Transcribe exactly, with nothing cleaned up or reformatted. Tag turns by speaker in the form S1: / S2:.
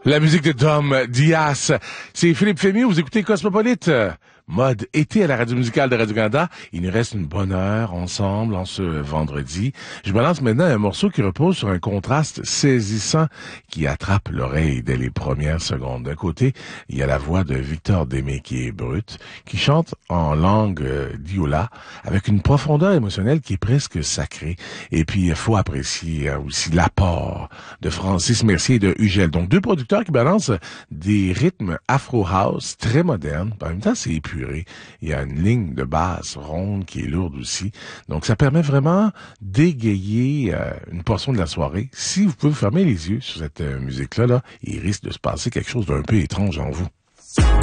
S1: La musique de Dom Dias. C'est Philippe Fémieux, vous écoutez Cosmopolite. Mode été à la radio musicale de Radio-Canada. Il nous reste une bonne heure ensemble en ce vendredi. Je balance maintenant un morceau qui repose sur un contraste saisissant qui attrape l'oreille dès les premières secondes. D'un côté, il y a la voix de Victor Démé qui est brute, qui chante en langue euh, dioula avec une profondeur émotionnelle qui est presque sacrée. Et puis, il faut apprécier hein, aussi l'apport de Francis Mercier et de Ugel. Donc, deux producteurs qui balancent des rythmes afro-house très modernes. En même temps, c'est épuré. Il y a une ligne de basse ronde qui est lourde aussi. Donc, ça permet vraiment d'égayer euh, une portion de la soirée. Si vous pouvez vous fermer les yeux sur cette euh, musique-là, là, il risque de se passer quelque chose d'un peu étrange en vous.